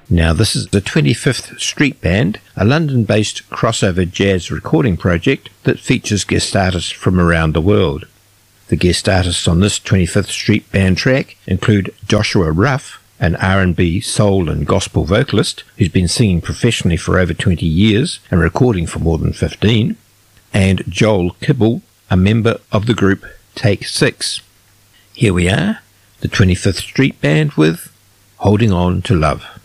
Now, this is the 25th Street Band, a London-based crossover jazz recording project that features guest artists from around the world. The guest artists on this 25th Street Band track include Joshua Ruff, an R&B, soul and gospel vocalist who's been singing professionally for over 20 years and recording for more than 15, and Joel Kibble, a member of the group Take 6. Here we are, the 25th Street Band with Holding On to Love.